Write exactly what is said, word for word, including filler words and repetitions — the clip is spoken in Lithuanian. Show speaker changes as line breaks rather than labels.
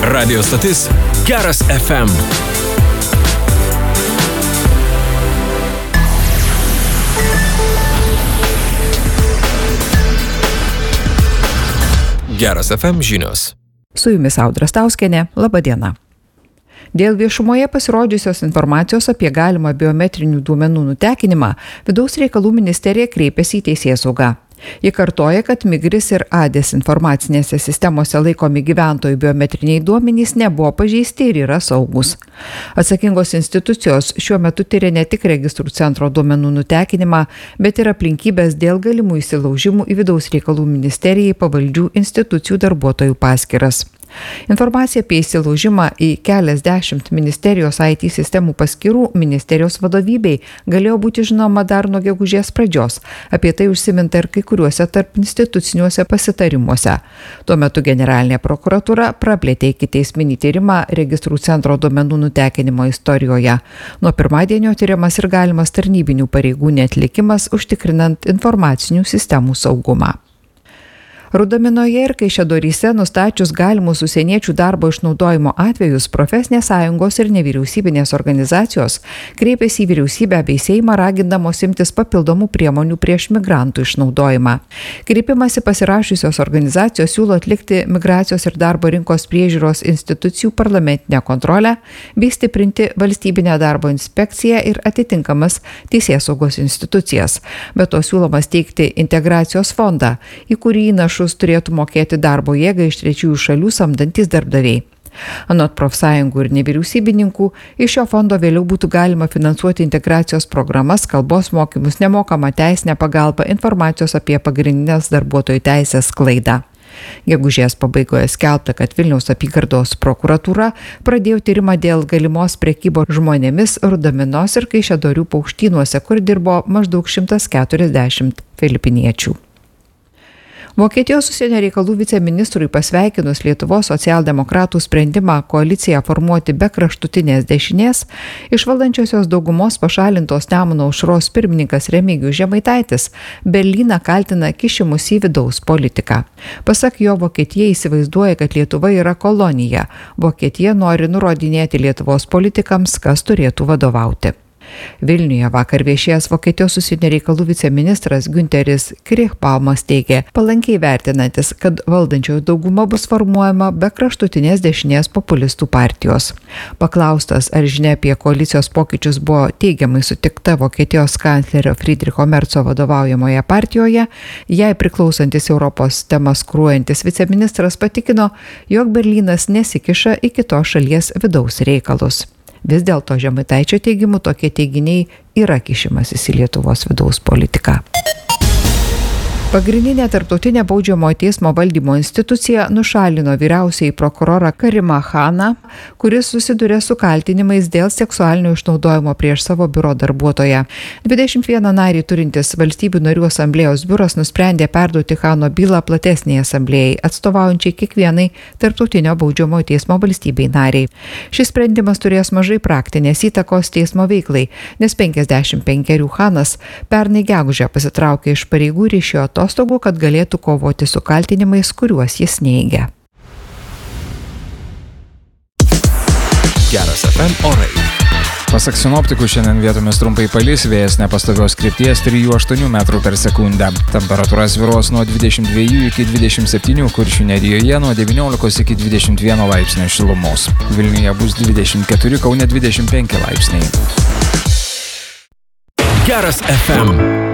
Radio stotis Geras F M. Geras F M žinios.
Su jumis Audra Stauskienė, laba diena. Dėl viešumoje pasirodžiusios informacijos apie galimą biometrinių duomenų nutekinimą, Vidaus reikalų ministerija kreipėsi į Teisėsaugą. Ji kartoja, kad Migris ir Adės informacinėse sistemose laikomi gyventojų biometriniai duomenys nebuvo pažeisti ir yra saugus. Atsakingos institucijos šiuo metu tyria ne tik registrų centro duomenų nutekinimą, bet ir aplinkybės dėl galimų įsilaužimų į Vidaus reikalų ministerijai pavaldžių institucijų darbuotojų paskyras. Informacija apie įsilaužimą į keliasdešimt ministerijos I T sistemų paskyrų ministerijos vadovybei galėjo būti žinoma dar nuo gegužės pradžios. Apie tai užsiminta ir kai kuriuose tarp instituciniuose pasitarimuose. Tuo metu generalinė prokuratūra praplėtė ikiteisminį tyrimą registrų centro duomenų nutekinimo istorijoje. Nuo pirmadienio tyrimas ir galimas tarnybinių pareigų neatlikimas užtikrinant informacinių sistemų saugumą. Rudaminoje ir Kaišiadoryse nustačius galimus užsieniečių darbo išnaudojimo atvejus, profesinės sąjungos ir nevyriausybinės organizacijos kreipėsi į vyriausybę bei Seimą ragindamos imtis papildomų priemonių prieš migrantų išnaudojimą. Kreipimąsi pasirašiusios organizacijos siūlo atlikti migracijos ir darbo rinkos priežiūros institucijų parlamentinę kontrolę bei stiprinti valstybinę darbo inspekciją ir atitinkamas teisėsaugos institucijas. Be to siūloma steigti integracijos fondą, į kurį įnašus turėtų mokėti darbo jėgą iš trečiųjų šalių samdantys darbdaviai. Anot profsąjungų ir nevyriausybininkų, iš šio fondo vėliau būtų galima finansuoti integracijos programas, kalbos mokymus, nemokamą teisinę pagalbą, informacijos apie pagrindinės darbuotojų teisės sklaidą. Gegužės pabaigoje skelbta, kad Vilniaus apygardos prokuratūra pradėjo tyrimą dėl galimos prekybos žmonėmis Rudaminos ir Kaišiadorių paukštynuose, kur dirbo maždaug šimtas keturiasdešimt filipiniečių. Vokietijos užsienio reikalų viceministrui pasveikinus Lietuvos socialdemokratų sprendimą koaliciją formuoti be kraštutinės dešinės, iš valdančiosios daugumos pašalintos Nemuno aušros pirmininkas Remigijus Žemaitaitis Berlyną kaltina kišimus į vidaus politiką. Pasak jo, Vokietija įsivaizduoja, kad Lietuva yra kolonija. Vokietija nori nurodinėti Lietuvos politikams, kas turėtų vadovauti. Vilniuje vakar viešėjęs Vokietijos užsienio reikalų viceministras Günteris Krichbaumas teigė, palankiai vertinantis, kad valdančioji dauguma bus formuojama be kraštutinės dešinės populistų partijos. Paklaustas, ar žinia apie koalicijos pokyčius buvo teigiamai sutikta Vokietijos kanclerio Friedricho Merco vadovaujamoje partijoje, jai priklausantis Europos temas kruojantis viceministras patikino, jog Berlynas nesikiša į kitos šalies vidaus reikalus. Vis dėlto Žemaitaičio teigimu tokie teiginiai yra kišimasis į Lietuvos vidaus politiką. Pagrindinė tarptautinė baudžiamojo teismo valdymo institucija nušalino vyriausiąjį prokurorą Karimą Khaną, kuris susiduria su kaltinimais dėl seksualinio išnaudojimo prieš savo biuro darbuotoją. dvidešimt vieną narį turintis valstybių narių asamblėjos biuras nusprendė perduoti Khano bylą platesnei asamblėjai, atstovaujančiai kiekvienai tarptautinio baudžiamojo teismo valstybei nariai. Šis sprendimas turės mažai praktinės įtakos teismo veiklai, nes penkiasdešimt penkerių Khanas pernai gegužę pasitraukė iš pareigų ir išėjo atostogų, kad galėtų kovoti su kaltinimais, kuriuos jis neigia.
Geras F M orai.
Pasak sinoptikų, šiandien vietomis trumpai palis, vėjas nepastovios krypties trijų aštuonių metrų per sekundę. Temperatūra svyruos nuo dvidešimt dviejų iki dvidešimt septynių, Kuršių nerijoje nuo devyniolikos iki dvidešimt vieno laipsnio šilumos. Vilniuje bus dvidešimt keturi, Kaune dvidešimt penki laipsniai.
Geras F M.